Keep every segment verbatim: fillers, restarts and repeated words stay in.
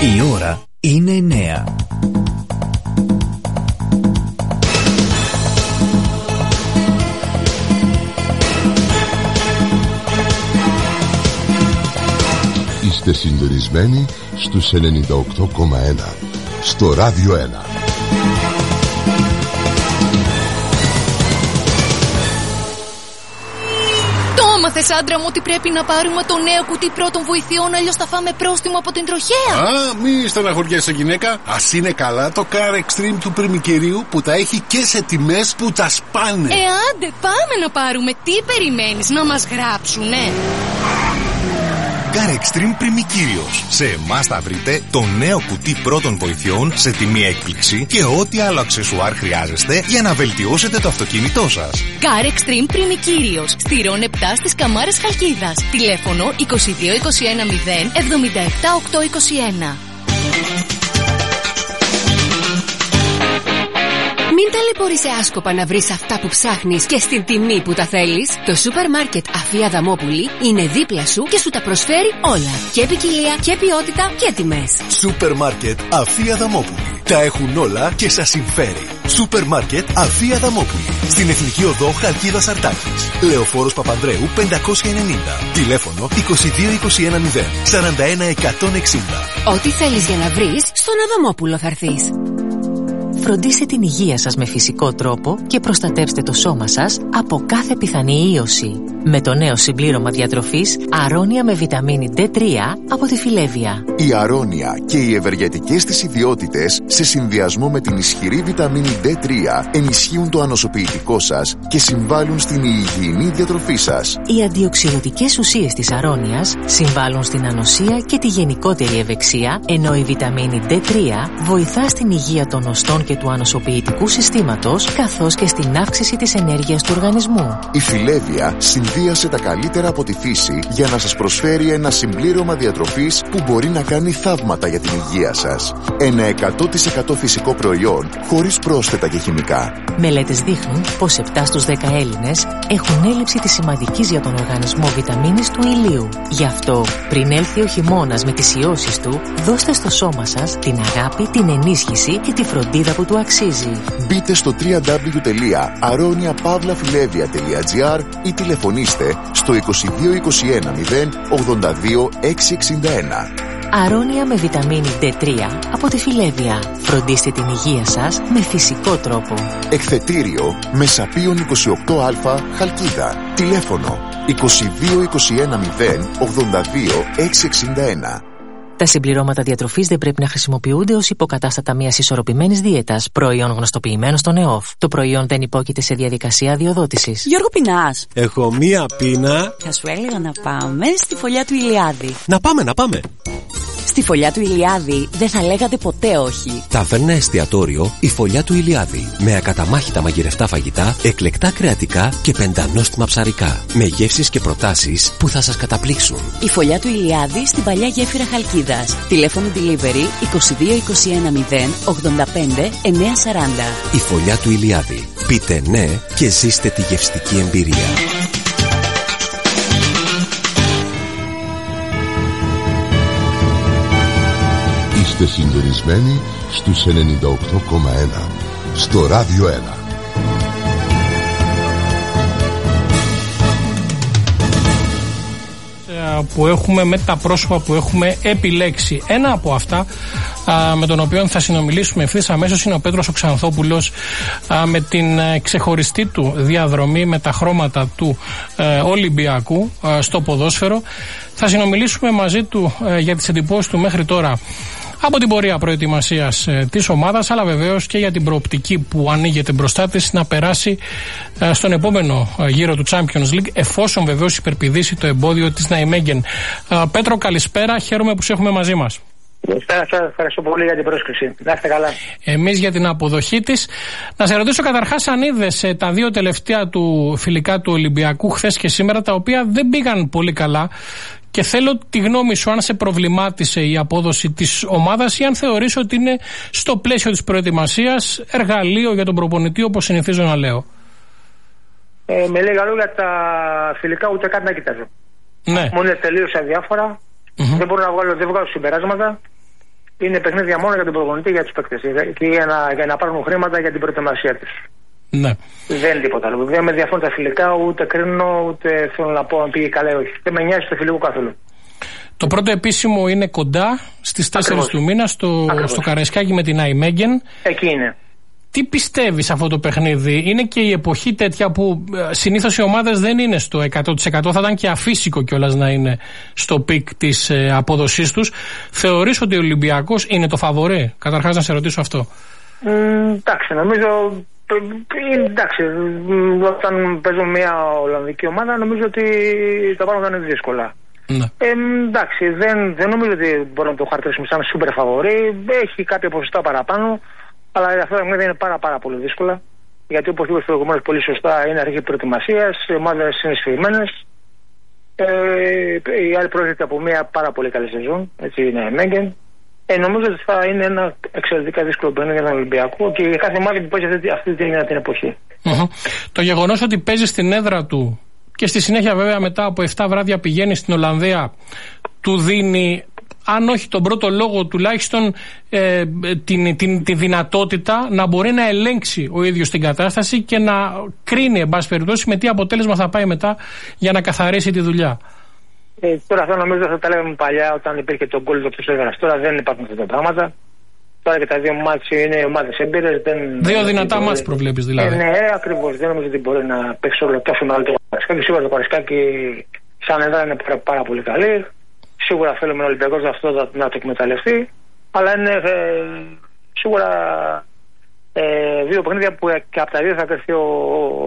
Η ώρα είναι εννέα. Είστε συντονισμένοι στους ενενήντα οκτώ κόμμα ένα στο Ράδιο ένα. Μάθες, άντρα μου, ότι πρέπει να πάρουμε το νέο κουτί πρώτων βοηθειών, αλλιώς θα φάμε πρόστιμο από την τροχέα. Α, μη στεναχωριέσαι, γυναίκα. Ας είναι καλά το Car Extreme του πριμικερίου που τα έχει και σε τιμές που τα σπάνε. Ε, άντε, πάμε να πάρουμε. Τι περιμένεις, να μας γράψουνε? Car Extreme Πριμικύριος. Σε εμάς θα βρείτε το νέο κουτί πρώτων βοηθειών σε τιμή έκπληξη και ό,τι άλλο αξεσουάρ χρειάζεστε για να βελτιώσετε το αυτοκίνητό σας. Car Extreme Πριμικύριος. Στηρών επτά στις Καμάρες Χαλκίδας. Τηλέφωνο είκοσι δύο είκοσι ένα μηδέν εβδομήντα επτά οκτακόσια είκοσι ένα. Μην ταλαιπωρείσαι άσκοπα να βρεις αυτά που ψάχνεις και στην τιμή που τα θέλεις. Το σούπερ μάρκετ Αφία Αδαμόπουλη είναι δίπλα σου και σου τα προσφέρει όλα. Και ποικιλία και ποιότητα και τιμές. Σούπερ μάρκετ Αφία Αδαμόπουλη. Τα έχουν όλα και σας συμφέρει. Σούπερ μάρκετ Αφία Αδαμόπουλη. Στην Εθνική Οδό Χαλκίδας Αρτάκης. Λεωφόρος Παπανδρέου πεντακόσια ενενήντα. Τηλέφωνο είκοσι δύο είκοσι ένα μηδέν σαράντα ένα εκατόν εξήντα. Ό,τι θέλεις για να βρεις, στον Αδαμόπουλο θα έρθεις. Φροντίστε την υγεία σας με φυσικό τρόπο και προστατεύστε το σώμα σας από κάθε πιθανή ίωση. Με το νέο συμπλήρωμα διατροφής Αρώνια με βιταμίνη ντι τρία από τη Φιλέβια. Η Αρώνια και οι ευεργετικές της ιδιότητες σε συνδυασμό με την ισχυρή βιταμίνη ντι τρία ενισχύουν το ανοσοποιητικό σας και συμβάλλουν στην υγιεινή διατροφή σας. Οι αντιοξυδοτικές ουσίες της Αρώνιας συμβάλλουν στην ανοσία και τη γενικότερη ευεξία, ενώ η βιταμίνη ντι τρία βοηθά στην υγεία των οστών και του ανοσοποιητικού συστήματος, καθώς και στην αύξηση της ενέργειας του οργανισμού. Η Φιλέβια συνδύασε τα καλύτερα από τη φύση για να σας προσφέρει ένα συμπλήρωμα διατροφής που μπορεί να κάνει θαύματα για την υγεία σας. Ένα εκατό τοις εκατό φυσικό προϊόν χωρίς πρόσθετα και χημικά. Μελέτες δείχνουν πως επτά στους δέκα Έλληνες έχουν έλλειψη της σημαντικής για τον οργανισμό βιταμίνης του ηλίου. Γι' αυτό, πριν έλθει ο χειμώνας με τις ιώσεις του, δώστε στο σώμα σας την αγάπη, την ενίσχυση και τη φροντίδα που του αξίζει. Μπείτε στο double-u double-u double-u τελεία αρώνια παύλα φιλέβια τελεία τζι άρ ή τηλεφωνήστε στο είκοσι δύο είκοσι ένα μηδέν ογδόντα δύο εξακόσια εξήντα ένα. Αρώνια με βιταμίνη ντι τρία από τη Φιλέβια. Φροντίστε την υγεία σας με φυσικό τρόπο. Εκθετήριο Μεσαπίων είκοσι οκτώ Α Χαλκίδα. Τηλέφωνο είκοσι δύο είκοσι ένα μηδέν ογδόντα δύο εξακόσια εξήντα ένα. Τα συμπληρώματα διατροφής δεν πρέπει να χρησιμοποιούνται ως υποκατάστατα μιας ισορροπημένης δίαιτας, προϊόν γνωστοποιημένο στον ΕΟΦ. Το προϊόν δεν υπόκειται σε διαδικασία αδειοδότησης. Γιώργο, πεινάς? Έχω μία πείνα. Θα σου έλεγα να πάμε στη φωλιά του Ηλιάδη. Να πάμε, να πάμε. Στη φωλιά του Ηλιάδη δεν θα λέγατε ποτέ όχι. Ταβέρνα εστιατόριο η φωλιά του Ηλιάδη. Με ακαταμάχητα μαγειρευτά φαγητά, εκλεκτά κρεατικά και πεντανόστιμα ψαρικά. Με γεύσεις και προτάσεις που θα σας καταπλήξουν. Η φωλιά του Ηλιάδη στην παλιά γέφυρα Χαλκίδας. Τηλέφωνο delivery είκοσι δύο είκοσι ένα μηδέν ογδόντα πέντε εννιακόσια σαράντα. Η φωλιά του Ηλιάδη. Πείτε ναι και ζήστε τη γευστική εμπειρία. Είστε συντονισμένοι στους ενενήντα οκτώ κόμμα ένα στο Ράδιο ένα. Που έχουμε, με τα πρόσωπα που έχουμε επιλέξει. Ένα από αυτά α, με τον οποίο θα συνομιλήσουμε ευθύς αμέσως είναι ο Πέτρος ο Ξανθόπουλος, α, με την α, ξεχωριστή του διαδρομή με τα χρώματα του α, Ολυμπιακού α, στο ποδόσφαιρο. Θα συνομιλήσουμε μαζί του α, για τις εντυπώσεις του μέχρι τώρα από την πορεία προετοιμασίας ε, της ομάδας, αλλά βεβαίως και για την προοπτική που ανοίγεται μπροστά της να περάσει ε, στον επόμενο ε, γύρο του Champions League, εφόσον βεβαίως υπερπηδήσει το εμπόδιο της Ναϊμέγγεν. Ε, Πέτρο, καλησπέρα, χαίρομαι που σε έχουμε μαζί μας. Καλησπέρα, ευχαριστώ πολύ για την πρόσκληση. Να είστε καλά. Εμείς για την αποδοχή της. Να σε ρωτήσω καταρχάς αν είδες ε, τα δύο τελευταία του φιλικά του Ολυμπιακού χθες και σήμερα, τα οποία δεν πήγαν πολύ καλά. Και θέλω τη γνώμη σου αν σε προβλημάτισε η απόδοση της ομάδας ή αν θεωρείς ότι είναι στο πλαίσιο της προετοιμασίας εργαλείο για τον προπονητή, όπως συνηθίζω να λέω. Ε, με λίγα λόγια, τα φιλικά ούτε καν να κοιτάζω. Ναι. Μόνο τελείως αδιάφορα. Mm-hmm. Δεν μπορώ να βγάλω, δεν βγάλω συμπεράσματα. είναι παιχνίδια μόνο για τον προπονητή, για τους παίκτες και για να, για να πάρουν χρήματα για την προετοιμασία τους. Ναι. Δεν είναι τίποτα άλλο. Δεν με ενδιαφέρουν τα φιλικά, ούτε κρίνω, ούτε θέλω να πω αν πήγε καλά ή όχι. Δεν με νοιάζει το φιλικό καθόλου. Το πρώτο επίσημο είναι κοντά στις τέσσερις του μήνα στο, στο Καραϊσκάκι με την Αϊμέγγεν. Εκεί είναι. Τι πιστεύεις αυτό το παιχνίδι? Είναι και η εποχή τέτοια που συνήθως οι ομάδες δεν είναι στο εκατό τοις εκατό, θα ήταν και αφύσικο κιόλας να είναι στο πικ της ε, απόδοσής τους. Θεωρείς ότι ο Ολυμπιακός είναι το φαβορί? Καταρχάς να σε ρωτήσω αυτό. Mm, εντάξει, νομίζω. Εντάξει, όταν παίζουμε μια Ολλανδική ομάδα νομίζω ότι τα πράγματα είναι δύσκολα. Ναι. Ε, εντάξει, δεν, δεν νομίζω ότι μπορούμε να το χαρακτηρίσουμε σαν σούπερ φαβορί. Έχει κάποια ποσοστά παραπάνω, αλλά αυτά τα παιχνίδια είναι πάρα, πάρα πολύ δύσκολα. Γιατί όπως είπες προηγουμένως πολύ σωστά, είναι αρχή προετοιμασίας, οι ομάδες είναι σφιγμένες. Ε, η άλλη πρόκειται από μια πάρα πολύ καλή σεζόν, έτσι είναι η Μέγγεν. Ε, νομίζω ότι θα είναι ένα εξαιρετικά δύσκολο παιχνίδι για τον Ολυμπιακό και για κάθε ομάδα που παίζει αυτή, αυτή την, την εποχή. Mm-hmm. Το γεγονός ότι παίζει στην έδρα του και στη συνέχεια βέβαια μετά από επτά βράδια πηγαίνει στην Ολλανδία, του δίνει, αν όχι τον πρώτο λόγο, τουλάχιστον ε, την, την, τη δυνατότητα να μπορεί να ελέγξει ο ίδιος την κατάσταση και να κρίνει εν πάση περιπτώσει με τι αποτέλεσμα θα πάει μετά για να καθαρίσει τη δουλειά. Ε, τώρα αυτό νομίζω θα τα λέγαμε παλιά όταν υπήρχε το γκολ του έδρας. Τώρα δεν υπάρχουν αυτά τα πράγματα. Τώρα και τα δύο μάτς είναι ομάδες έμπειρες. Δύο δυνατά μάτς προβλέπεις δηλαδή. Ε, ναι, ακριβώς. Δεν νομίζω ότι μπορεί να παίξει όλο τόσο μεγάλο το Καραϊσκάκι. Σίγουρα το Καραϊσκάκι σαν έδρα είναι πάρα, πάρα πολύ καλή. Σίγουρα θέλουμε ο Ολυμπιακός αυτό να το εκμεταλλευτεί. Αλλά είναι ε, σίγουρα ε, δύο παιχνίδια που και από τα δύο θα κρυφθεί ο.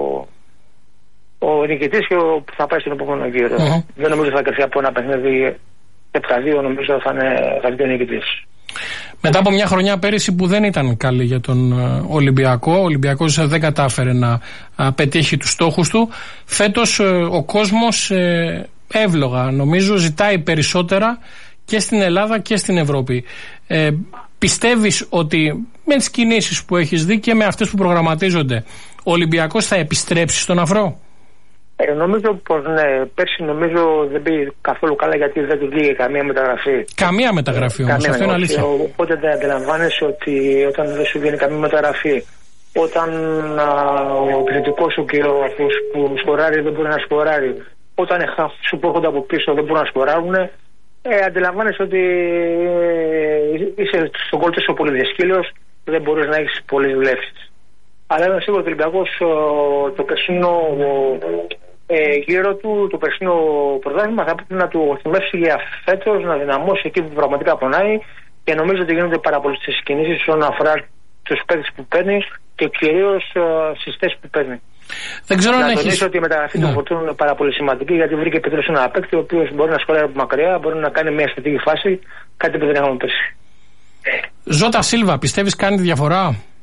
ο νικητής και ο που θα πάει στον επόμενο γύρο. Uh-huh. Δεν νομίζω ότι θα κρυφθεί από ένα παιχνίδι επτά δύο, νομίζω θα είναι ο νικητής. Μετά από μια χρονιά πέρυσι που δεν ήταν καλή για τον Ολυμπιακό, ο Ολυμπιακός δεν κατάφερε να πετύχει τους στόχους του. Φέτος ο κόσμος εύλογα νομίζω ζητάει περισσότερα και στην Ελλάδα και στην Ευρώπη. Ε, πιστεύεις ότι με τις κινήσεις που έχεις δει και με αυτές που προγραμματίζονται, ο Ολυμπιακός θα επιστρέψει στον αφρό? Ε, νομίζω πως ναι, πέρσι νομίζω δεν πήγε καθόλου καλά γιατί δεν του βγήκε καμία μεταγραφή. Καμία μεταγραφή όμως, αυτό είναι αλήθεια. Οπότε δεν αντιλαμβάνεσαι ότι όταν δεν σου βγαίνει καμία μεταγραφή, όταν α, ο επιθετικός σου και ο αυτός που σκοράρει δεν μπορεί να σκοράρει, όταν οι χαφ σου που έρχονται από πίσω δεν μπορούν να σκοράρουν, ε, αντιλαμβάνεσαι ότι ε, είσαι στον κόλ τόσο πολύ διασκύλιος, δεν μπορείς να έχεις πολλές δουλεύσεις. Αλλά είναι σίγουρο ότι ο Ολυμπιακός το περσίνο ε, γύρο του, το περσίνο πρωτάθλημα θα πρέπει να του θυμίσει για φέτος, να δυναμώσει εκεί που πραγματικά πονάει και νομίζω ότι γίνονται πάρα πολλές τις κινήσεις όσον αφορά τους παίκτες που παίρνει και κυρίως ε, στις θέσεις που παίρνει. Δεν ξέρω να αν τονίσω έχεις... ότι η μεταγραφή του Φορτούνου είναι πάρα πολύ σημαντική γιατί βρήκε επιτέλους ένα παίκτη ο οποίος μπορεί να σκοράρει από μακριά, μπορεί να κάνει μια αισθητική φάση, κάτι που δεν είχαμε πέρσι. Ζώτα Σίλβα, πιστεύεις κάνει διαφορά?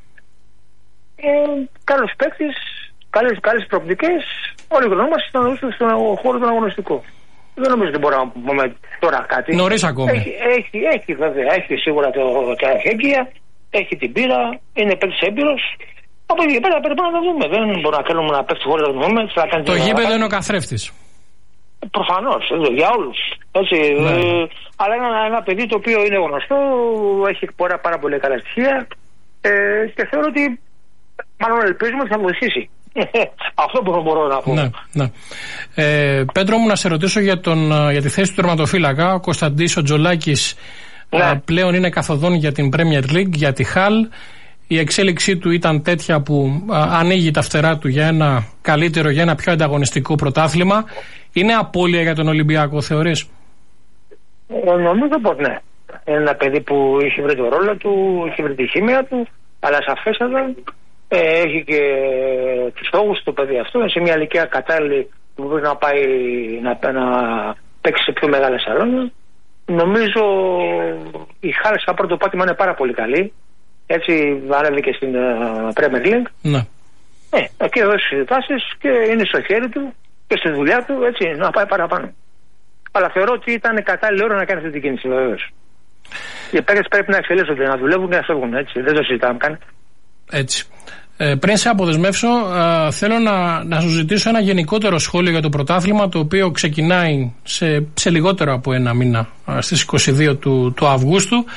Ε, καλός παίκτης, καλές, καλές προοπτικές, όλοι γνώμαστε στον, στον χώρο του αγωνιστικού. Δεν νομίζω ότι μπορούμε να πούμε τώρα κάτι. Νωρίς ακόμη. Έχει, έχει, έχει βέβαια, έχει σίγουρα το, τα εχέγγυα, έχει την πείρα, είναι παίκτης έμπειρος. Από εκεί πέρα πρέπει να το δούμε. Δεν μπορούμε να κάνουμε ένα παίκτη χωρίς να το δούμε. Το γήπεδο είναι ο καθρέφτης. Προφανώς, για όλους. Έτσι, ναι. ε, αλλά είναι ένα, ένα παιδί το οποίο είναι γνωστό, έχει πάρα, πάρα πολύ καλά στοιχεία ε, και θεωρώ ότι μάλλον ελπίζουμε ότι θα βοηθήσει. Αυτό που μπορώ να πω. Ναι, ναι. Ε, Πέτρο μου, να σε ρωτήσω για, τον, για τη θέση του τερματοφύλακα. Ο Κωνσταντής ο Τζολάκης ναι. ε, πλέον είναι καθοδόν για την Premier League, για τη Χαλ. Η εξέλιξή του ήταν τέτοια που α, ανοίγει τα φτερά του για ένα καλύτερο, για ένα πιο ανταγωνιστικό πρωτάθλημα. Είναι απώλεια για τον Ολυμπιακό, θεωρείς? Ε, νομίζω πως ναι. Είναι ένα παιδί που έχει βρει το ρόλο του, έχει βρει τη χημεία του, αλλά σαφέστατα ε, έχει και τους στόχους του παιδί αυτό. Είναι σε μια ηλικία κατάλληλη που μπορεί να πάει να, να παίξει σε πιο μεγάλα σαλόνια. Νομίζω η Χάλ σαν πρώτο πάτημα είναι πάρα πολύ καλή. Έτσι ανέβηκε στην uh, Premier League. Ναι. Ε, εκεί δώσει συζητάσεις και είναι στο χέρι του και στη δουλειά του έτσι να πάει παραπάνω. Αλλά θεωρώ ότι ήταν κατάλληλη ώρα να κάνει αυτή την κίνηση βεβαίως. Οι παίκτες πρέπει να εξελίσσονται, να δουλεύουν και να φεύγουν έτσι. Δεν το συζητάμε καν. Έτσι. Ε, πριν σε αποδεσμεύσω, ε, θέλω να, να σου ζητήσω ένα γενικότερο σχόλιο για το πρωτάθλημα, το οποίο ξεκινάει σε, σε λιγότερο από ένα μήνα, ε, στις είκοσι δύο του, του Αυγούστου.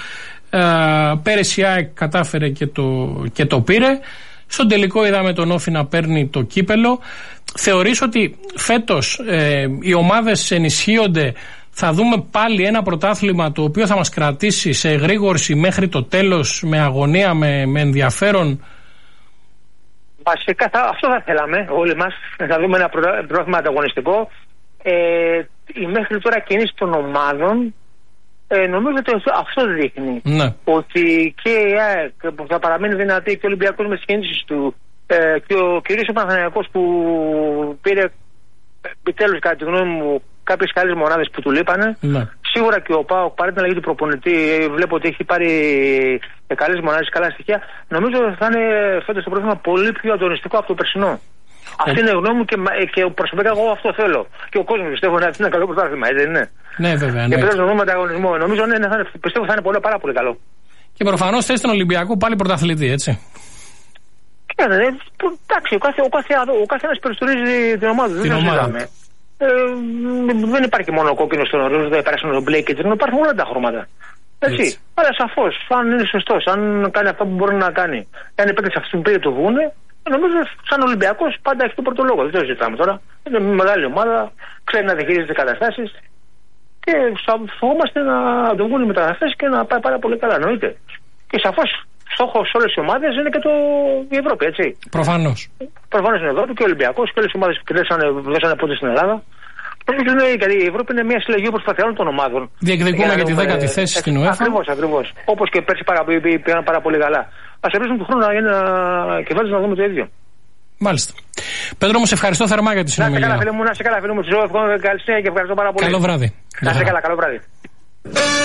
Ε, πέρυσι η ΑΕΚ κατάφερε και το, και το πήρε. Στον τελικό είδαμε τον Όφη να παίρνει το κύπελο. Θεωρείς ότι φέτος ε, οι ομάδες ενισχύονται, θα δούμε πάλι ένα πρωτάθλημα το οποίο θα μας κρατήσει σε εγρήγορση μέχρι το τέλος, με αγωνία, με, με ενδιαφέρον? Βασικά θα, αυτό θα θέλαμε όλοι μας, να δούμε ένα πρωτάθλημα ανταγωνιστικό. Ε, η μέχρι τώρα κίνηση των ομάδων ε, νομίζω ότι αυτό δείχνει. Ναι. Ότι και η ΑΕΚ θα παραμείνει δυνατή και ο Ολυμπιακός με τις κινήσεις του ε, και ο κυρίως ο Παναθηναϊκός που πήρε επιτέλους κατά τη γνώμη μου κάποιες καλές μονάδες που του λείπανε. Ναι. Σίγουρα και ο ΠΑΟΚ παρά την αλλαγή του προπονητή, βλέπω ότι έχει πάρει καλές μονάδες, καλά στοιχεία. Νομίζω ότι θα είναι φέτος το πρόβλημα πολύ πιο ανταγωνιστικό από το περσινό. Ε... Αυτή είναι η γνώμη μου και, και προσωπικά εγώ αυτό θέλω. Και ο κόσμος πιστεύω να είναι ένα καλό πρωτάθλημα, έτσι δεν είναι? Ναι, βέβαια. Ναι. Και πρέπει να δούμε ανταγωνισμό. Νομίζω ναι, θα είναι, πιστεύω θα είναι πολύ, πάρα πολύ καλό. Και προφανώς θες τον Ολυμπιακό πάλι πρωταθλητή, έτσι. Και, ναι, εντάξει, ο κάθε, ο κάθε, ο κάθε ένας περιστορίζει την ομάδα του. Την δεν ομάδα. Ε, δεν υπάρχει μόνο ο κόκκινος στον ορίζοντα, δεν υπάρχει μόνο ο μπλε και τρίτο, υπάρχουν όλα τα χρώματα. Έτσι. Έτσι. Αλλά σαφώς, αν είναι σωστός, αν κάνει αυτό που μπορεί να κάνει, αν επέκταση αυτή την περίοδο του βγούνε, νομίζω σαν Ολυμπιακός πάντα έχει τον πρώτο λόγο. Δεν το συζητάμε τώρα. Είναι μια μεγάλη ομάδα, ξέρει να διαχειρίζεται καταστάσεις και φοβόμαστε να το βγουν οι μεταγραφές και να πάει πάρα πολύ καλά. Εννοείται. Και σαφώς στόχος σε όλες τις ομάδες είναι και το... η Ευρώπη, έτσι. Προφανώς. Προφανώς είναι η Ευρώπη και ο Ολυμπιακός και όλες οι ομάδες που δώσανε πόντι στην Ελλάδα. Νομίζω είναι, γιατί η Ευρώπη είναι μια συλλογή προσπαθειών των ομάδων. Διεκδικούμε για, για τη δέκατη θέση στην UEFA. Ακριβώς, ακριβώς. Όπως και πέρσι πήγαν πάρα πολύ καλά. Ας ελπίσουμε του χρόνου να γίνει και φέτος να δούμε το ίδιο. Μάλιστα. Πέτρο μου, σε ευχαριστώ θερμά για τη συνομιλία. Να σε καλά, φίλε μου, να σε καλά, φίλε μου. Καλή συνέχεια και ευχαριστώ πάρα πολύ. Καλό βράδυ. Να σε καλά, καλό βράδυ.